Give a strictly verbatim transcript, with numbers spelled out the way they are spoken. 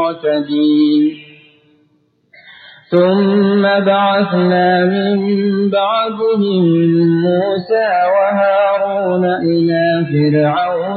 المعتدين ثم بعثنا من بعدهم موسى وهارون إلى فرعون